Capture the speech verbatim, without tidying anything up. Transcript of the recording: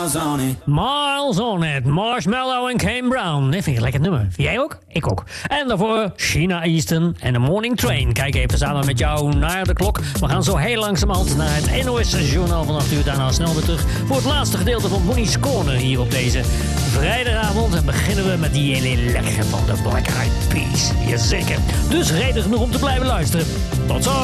Miles on It, Marshmallow en Kane Brown. Dit vind ik een lekker nummer. Vind jij ook? Ik ook. En daarvoor Sheena Easton en The Morning Train. Kijk even samen met jou naar de klok. We gaan zo heel langzamerhand naar het N O S-journaal van acht uur. Daarna snel weer terug voor het laatste gedeelte van Bonnie's Corner hier op deze vrijdagavond. En beginnen we met die hele lekkere van de Black Eyed Peas. Jazeker. Dus reden genoeg om te blijven luisteren. Tot zo!